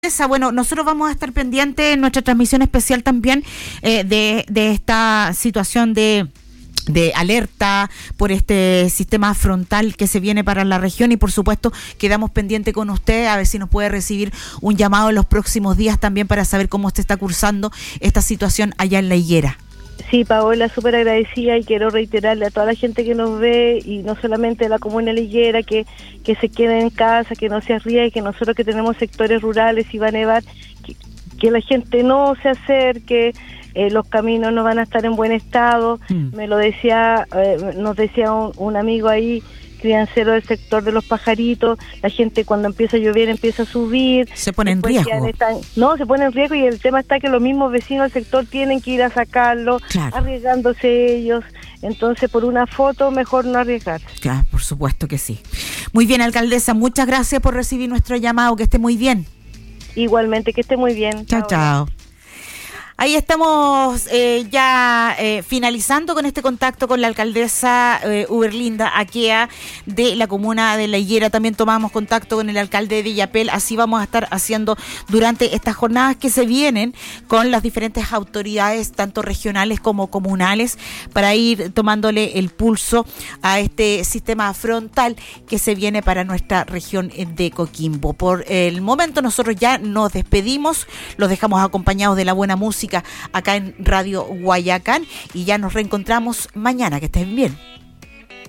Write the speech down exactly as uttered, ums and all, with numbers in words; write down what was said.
Esa, bueno, nosotros vamos a estar pendientes en nuestra transmisión especial también eh, de, de esta situación de de alerta por este sistema frontal que se viene para la región y por supuesto quedamos pendientes con usted a ver si nos puede recibir un llamado en los próximos días también para saber cómo se está cursando esta situación allá en La Higuera. Sí, Paola, súper agradecida y quiero reiterarle a toda la gente que nos ve y no solamente de la comuna de La Higuera que, que se queden en casa, que no se arriesguen, que nosotros que tenemos sectores rurales y va a nevar, que, que la gente no se acerque, eh, los caminos no van a estar en buen estado. Mm. Me lo decía, eh, nos decía un, un amigo ahí, criancero del sector de los pajaritos, la gente cuando empieza a llover empieza a subir. Se pone en riesgo. Están, no, se pone en riesgo y el tema está que los mismos vecinos del sector tienen que ir a sacarlo, claro, arriesgándose ellos. Entonces, por una foto, mejor no arriesgarse. Claro, por supuesto que sí. Muy bien, alcaldesa, muchas gracias por recibir nuestro llamado, que esté muy bien. Igualmente, que esté muy bien. Chao, chao. Ahí estamos eh, ya eh, finalizando con este contacto con la alcaldesa eh, Uberlinda Aquea de la comuna de La Higuera. También tomamos contacto con el alcalde de Illapel. Así vamos a estar haciendo durante estas jornadas que se vienen con las diferentes autoridades, tanto regionales como comunales, para ir tomándole el pulso a este sistema frontal que se viene para nuestra región de Coquimbo. Por el momento nosotros ya nos despedimos, los dejamos acompañados de la buena música acá en Radio Guayacán y ya nos reencontramos mañana. Que estén bien.